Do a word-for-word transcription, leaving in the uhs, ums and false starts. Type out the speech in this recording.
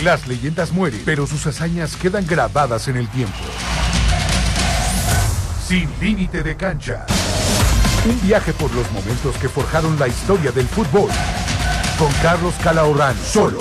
Las leyendas mueren, pero sus hazañas quedan grabadas en el tiempo. Sin límite de cancha. Un viaje por los momentos que forjaron la historia del fútbol. Con Carlos Calahorrán, solo